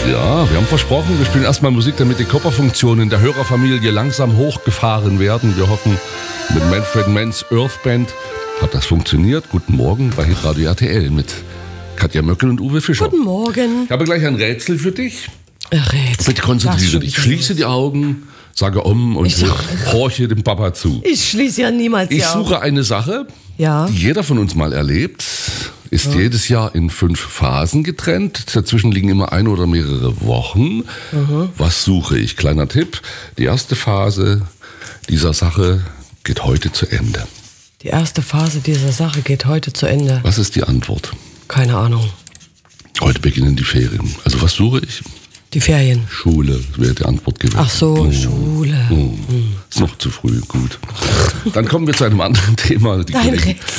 Ja, wir haben versprochen, wir spielen erstmal Musik, damit die Körperfunktionen der Hörerfamilie langsam hochgefahren werden. Wir hoffen, mit Manfred Mann's Earth Band hat das funktioniert. Guten Morgen bei Hitradio RTL mit Katja Möckel und Uwe Fischer. Guten Morgen. Ich habe gleich ein Rätsel für dich. Rätsel. Bitte konzentriere dich. Schließe die Augen, sage und horche dem Papa zu. Ich schließe ja niemals die Ich Augen. suche eine Sache, die jeder von uns mal erlebt. Ist jedes Jahr in 5 Phasen getrennt. Dazwischen liegen immer 1 oder mehrere Wochen. Was suche ich? Kleiner Tipp. Die erste Phase dieser Sache geht heute zu Ende. Die erste Phase dieser Sache geht heute zu Ende. Was ist die Antwort? Keine Ahnung. Heute beginnen die Ferien. Also was suche ich? Die Ferien. Schule wäre die Antwort gewesen. Ach so, Schule. Ist noch zu früh, gut. Dann kommen wir zu einem anderen Thema. Dein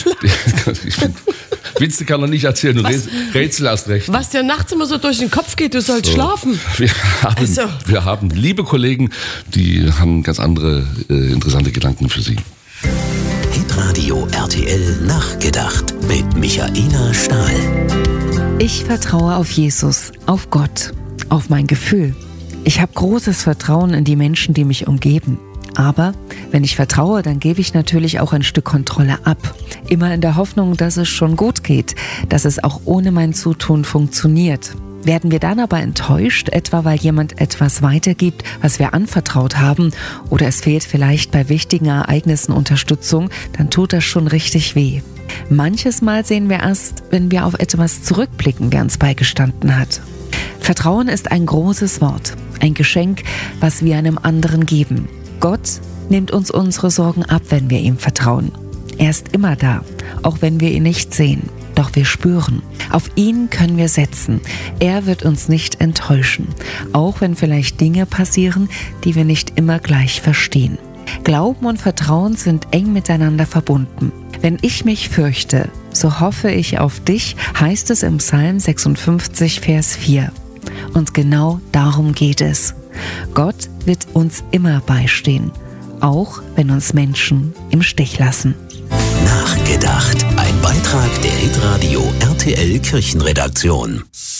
Rätsel. Witze kann er nicht erzählen, du Rätsel erst recht. Was dir nachts immer so durch den Kopf geht, du sollst schlafen. Wir haben liebe Kollegen, die haben ganz andere interessante Gedanken für Sie. Hitradio RTL Nachgedacht mit Michaela Stahl. Ich vertraue auf Jesus, auf Gott, auf mein Gefühl. Ich habe großes Vertrauen in die Menschen, die mich umgeben. Aber wenn ich vertraue, dann gebe ich natürlich auch ein Stück Kontrolle ab. Immer in der Hoffnung, dass es schon gut geht, dass es auch ohne mein Zutun funktioniert. Werden wir dann aber enttäuscht, etwa weil jemand etwas weitergibt, was wir anvertraut haben, oder es fehlt vielleicht bei wichtigen Ereignissen Unterstützung, dann tut das schon richtig weh. Manches Mal sehen wir erst, wenn wir auf etwas zurückblicken, wer uns beigestanden hat. Vertrauen ist ein großes Wort, ein Geschenk, was wir einem anderen geben. Gott nimmt uns unsere Sorgen ab, wenn wir ihm vertrauen. Er ist immer da, auch wenn wir ihn nicht sehen. Doch wir spüren, auf ihn können wir setzen. Er wird uns nicht enttäuschen, auch wenn vielleicht Dinge passieren, die wir nicht immer gleich verstehen. Glauben und Vertrauen sind eng miteinander verbunden. Wenn ich mich fürchte, so hoffe ich auf dich, heißt es im Psalm 56, Vers 4. Und genau darum geht es. Gott wird uns immer beistehen, auch wenn uns Menschen im Stich lassen. Nachgedacht. Ein Beitrag der Hitradio RTL Kirchenredaktion.